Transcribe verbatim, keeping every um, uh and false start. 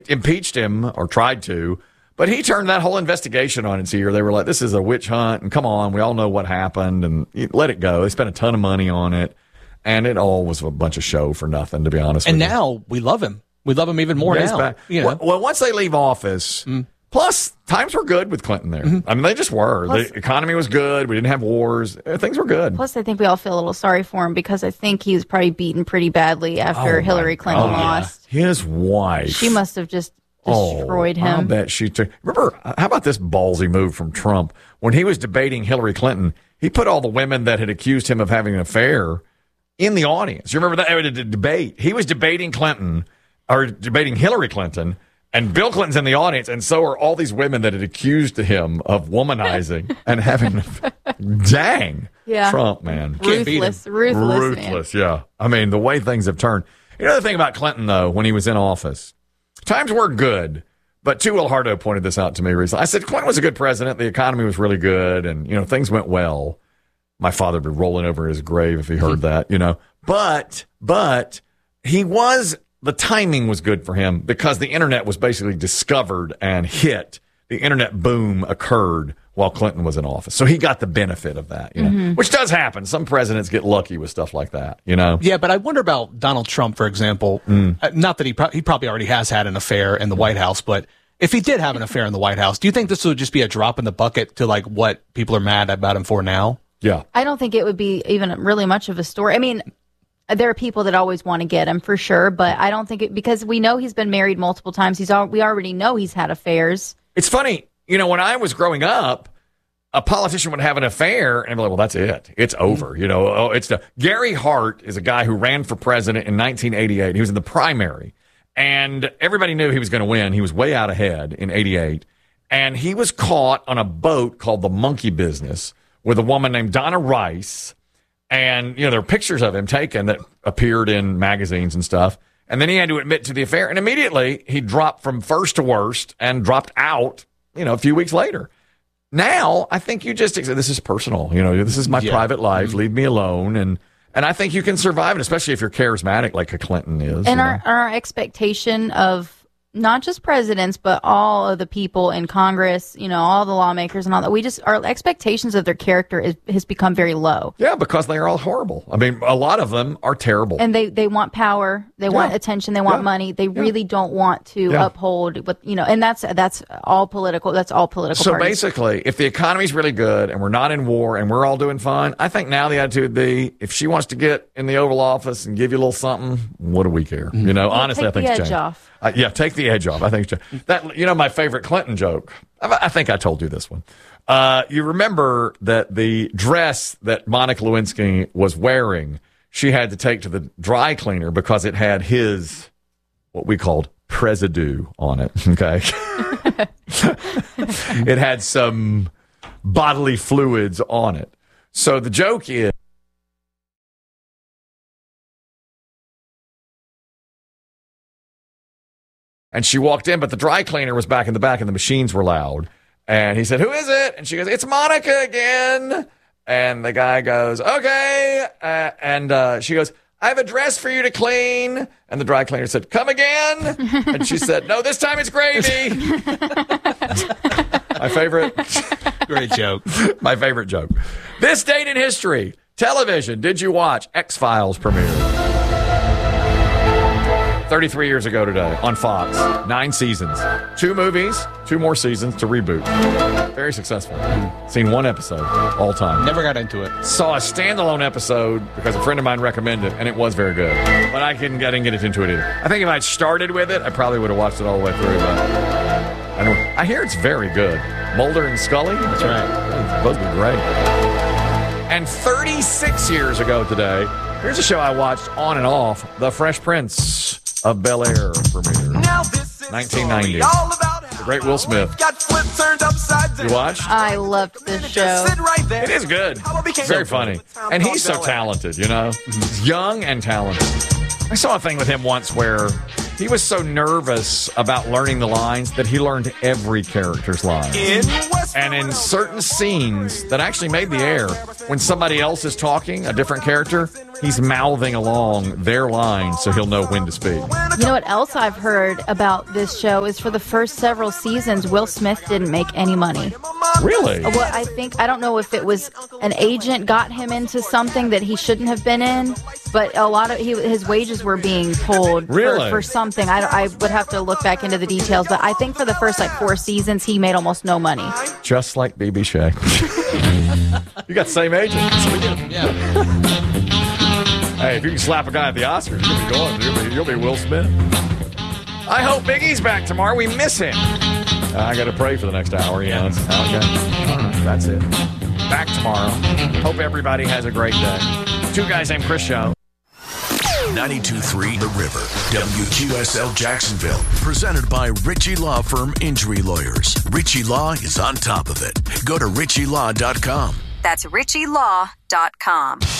impeached him or tried to, but he turned that whole investigation on its ear. They were like, this is a witch hunt, and come on, we all know what happened, and let it go. They spent a ton of money on it, and it all was a bunch of show for nothing, to be honest and with you. And now we love him. We love him even more yeah, now. You know? well, well, once they leave office, mm. plus times were good with Clinton there. Mm-hmm. I mean, they just were. Plus, the economy was good. We didn't have wars. Things were good. Plus, I think we all feel a little sorry for him because I think he was probably beaten pretty badly after oh Hillary Clinton God. lost. His wife. She must have just destroyed oh, him. I bet she took. Remember, how about this ballsy move from Trump? When he was debating Hillary Clinton, he put all the women that had accused him of having an affair in the audience. You remember that? The debate. He was debating Clinton. Are debating Hillary Clinton, and Bill Clinton's in the audience, and so are all these women that had accused him of womanizing and having. Dang, yeah. Trump, man, ruthless, ruthless, ruthless. Man. Yeah, I mean the way things have turned. You know the thing about Clinton though, when he was in office, times were good. But Tu Ilhardo pointed this out to me recently. I said Clinton was a good president. The economy was really good, and you know things went well. My father would be rolling over his grave if he heard that. You know, but but he was. The timing was good for him because the internet was basically discovered and hit. The internet boom occurred while Clinton was in office. So he got the benefit of that, you know, mm-hmm. which does happen. Some presidents get lucky with stuff like that, you know? Yeah, but I wonder about Donald Trump, for example. Mm. Uh, not that he, pro- he probably already has had an affair in the White House, but if he did have an affair in the White House, do you think this would just be a drop in the bucket to like what people are mad about him for now? Yeah. I don't think it would be even really much of a story. I mean, there are people that always want to get him for sure, but I don't think it, because we know he's been married multiple times. He's all, we already know he's had affairs. It's funny, you know, when I was growing up, a politician would have an affair and be like, well, that's it. It's over. You know, oh, it's the Gary Hart is a guy who ran for president in nineteen eighty-eight. He was in the primary and everybody knew he was going to win. He was way out ahead in eighty-eight. And he was caught on a boat called the Monkey Business with a woman named Donna Rice. And, you know, there are pictures of him taken that appeared in magazines and stuff. And then he had to admit to the affair. And immediately he dropped from first to worst and dropped out, you know, a few weeks later. Now, I think you just, this is personal. You know, this is my yeah. private life. Mm-hmm. Leave me alone. And and I think you can survive it, especially if you're charismatic like a Clinton is. And our, our expectation of not just presidents, but all of the people in Congress, you know, all the lawmakers and all that. We just, our expectations of their character is, has become very low. Yeah, because they are all horrible. I mean, a lot of them are terrible. And they, they want power. They yeah. want attention. They want yeah. money. They yeah. really don't want to yeah. uphold what, you know, and that's, that's all political. That's all political So parties. Basically, if the economy's really good and we're not in war and we're all doing fine, I think now the attitude would be, if she wants to get in the Oval Office and give you a little something, what do we care? Mm-hmm. You know, yeah, honestly, I think the it's edge changed. off. Uh, yeah, take the edge off. I think that, you know, my favorite Clinton joke. I, I think I told you this one. Uh, you remember that the dress that Monica Lewinsky was wearing, she had to take to the dry cleaner because it had his, what we called residue on it. Okay. It had some bodily fluids on it. So the joke is, and she walked in, but the dry cleaner was back in the back and the machines were loud. And he said, who is it? And she goes, it's Monica again. And the guy goes, okay. Uh, and uh, she goes, I have a dress for you to clean. And the dry cleaner said, come again. And she said, no, this time it's gravy. My favorite. Great joke. My favorite joke. This date in history. Television. Did you watch X-Files premiere? thirty-three years ago today on Fox. Nine seasons. Two movies, two more seasons to reboot. Very successful. Seen one episode all time. Never got into it. Saw a standalone episode because a friend of mine recommended it, and it was very good. But I couldn't get into it either. I think if I'd started with it, I probably would have watched it all the way through. But I, don't, I hear it's very good. Mulder and Scully? That's right. Both were great. And thirty-six years ago today, here's a show I watched on and off, The Fresh Prince of Bel-Air premiere. nineteen ninety. The great Will Smith. You watched? I loved this show. It is good. It's very funny. And he's so talented, you know? He's young and talented. I saw a thing with him once where he was so nervous about learning the lines that he learned every character's line. And in certain scenes that actually made the air, when somebody else is talking, a different character, he's mouthing along their lines so he'll know when to speak. You know what else I've heard about this show is for the first several seasons, Will Smith didn't make any money. Really? Well, I think, I don't know if it was an agent got him into something that he shouldn't have been in, but a lot of he, his wages were being pulled Really? for, for something. I, I would have to look back into the details, but I think for the first like four seasons, he made almost no money. Just like B B Shea. You got the same agent. Yeah. Hey, if you can slap a guy at the Oscars, you'll be going. You'll be, you'll be Will Smith. I hope Big E's back tomorrow. We miss him. Uh, I got to pray for the next hour. Yeah, that's how it goes. All right, that's it. Back tomorrow. Hope everybody has a great day. Two Guys Named Chris show. ninety-two point three The River, W Q S L Jacksonville. Presented by Ritchie Law Firm Injury Lawyers. Ritchie Law is on top of it. Go to ritchie law dot com. That's ritchie law dot com.